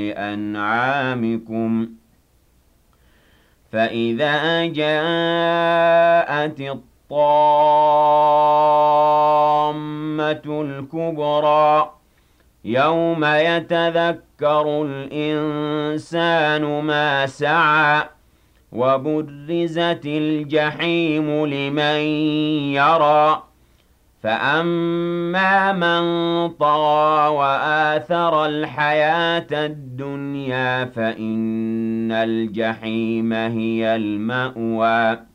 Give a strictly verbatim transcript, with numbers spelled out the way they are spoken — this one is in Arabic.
لأنعامكم فإذا جاءت الطامة الكبرى يوم يتذكر الإنسان ما سعى وبرزت الجحيم لمن يرى فأما من طغى وآثر الحياة الدنيا فإن الجحيم هي المأوى